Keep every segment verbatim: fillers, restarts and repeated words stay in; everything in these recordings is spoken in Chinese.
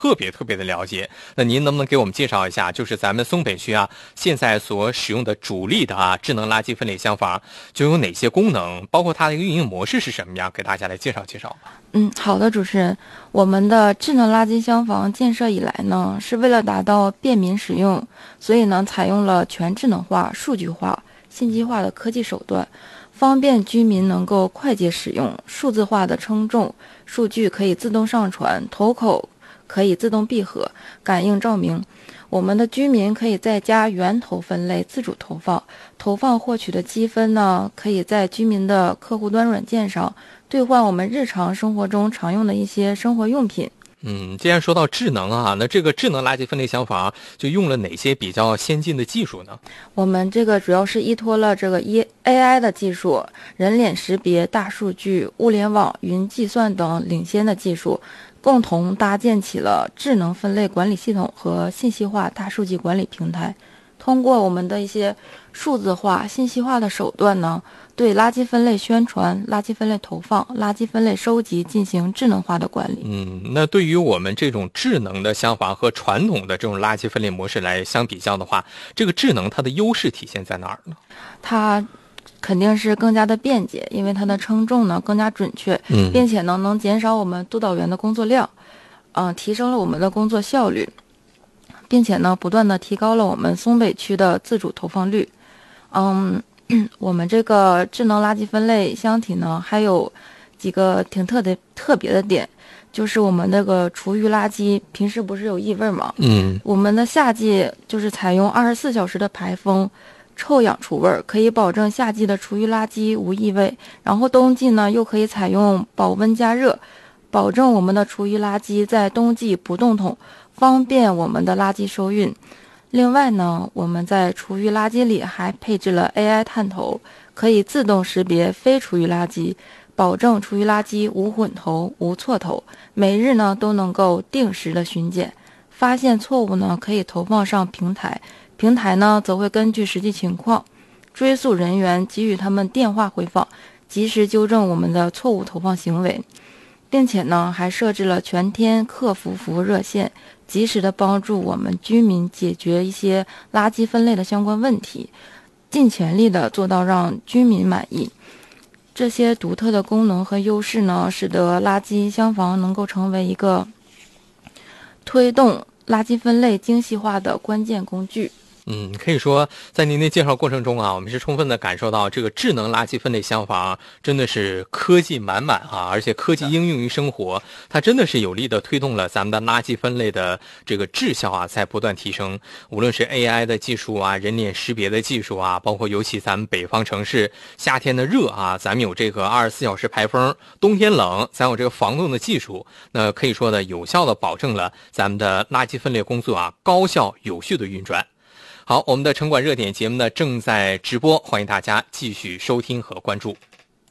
特别特别的了解。那您能不能给我们介绍一下，就是咱们松北区啊现在所使用的主力的啊智能垃圾分类箱房就有哪些功能，包括它的一个运营模式是什么样，给大家来介绍介绍吧。 嗯，好的，主持人，我们的智能垃圾箱房建设以来呢，是为了达到便民使用，所以呢，采用了全智能化、数据化、信息化的科技手段，方便居民能够快捷使用。数字化的称重，数据可以自动上传，头口可以自动闭合，感应照明。我们的居民可以在家源头分类，自主投放，投放获取的积分呢，可以在居民的客户端软件上兑换我们日常生活中常用的一些生活用品。 嗯，既然说到智能啊，那这个智能垃圾分类箱房就用了哪些比较先进的技术呢？ 我们这个主要是依托了这个 A I 的技术，人脸识别、大数据、物联网、云计算等领先的技术，共同搭建起了智能分类管理系统和信息化大数据管理平台。通过我们的一些数字化、信息化的手段呢，对垃圾分类宣传、垃圾分类投放、垃圾分类收集进行智能化的管理。 嗯，那对于我们这种智能的箱房和传统的这种垃圾分类模式来相比较的话，这个智能它的优势体现在哪儿呢？ 它肯定是更加的便捷，因为它的称重呢更加准确， 嗯， 并且呢能减少我们督导员的工作量，嗯、呃，提升了我们的工作效率，并且呢不断的提高了我们松北区的自主投放率。嗯，我们这个智能垃圾分类箱体呢还有几个挺特的特别的点，就是我们那个厨余垃圾平时不是有异味吗？ 嗯， 我们的夏季就是采用二十四小时的排风，臭氧除味，可以保证夏季的厨余垃圾无异味。然后冬季呢，又可以采用保温加热，保证我们的厨余垃圾在冬季不冻桶，方便我们的垃圾收运。另外呢，我们在厨余垃圾里还配置了 A I 探头，可以自动识别非厨余垃圾，保证厨余垃圾无混投、无错投。每日呢都能够定时的巡检，发现错误呢可以投放上平台。平台呢，则会根据实际情况追溯人员，给予他们电话回访，及时纠正我们的错误投放行为，并且呢，还设置了全天客服服务热线，及时的帮助我们居民解决一些垃圾分类的相关问题，尽全力的做到让居民满意。这些独特的功能和优势呢，使得垃圾箱房能够成为一个推动垃圾分类精细化的关键工具。 嗯，可以说在您的介绍过程中啊，我们是充分的感受到这个智能垃圾分类箱房真的是科技满满啊，而且科技应用于生活，它真的是有力的推动了咱们的垃圾分类的这个质效啊在不断提升。无论是 A I 的技术啊，人脸识别的技术啊，包括尤其咱们北方城市夏天的热啊，咱们有这个二十四小时排风，冬天冷，咱有这个防冻的技术，那可以说的有效的保证了咱们的垃圾分类工作啊高效有序的运转。好，我们的城管热点节目呢正在直播，欢迎大家继续收听和关注。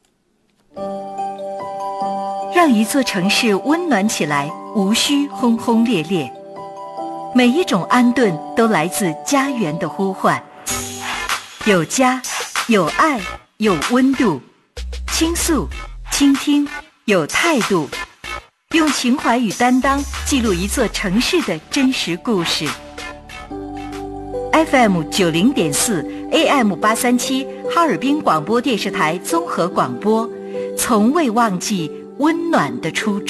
让一座城市温暖起来，无需轰轰烈烈。每一种安顿都来自家园的呼唤，有家，有爱，有温度，倾诉，倾听，有态度，用情怀与担当记录一座城市的真实故事。F M 九零点四 A M 八三七哈尔滨广播电视台综合广播，从未忘记温暖的初衷。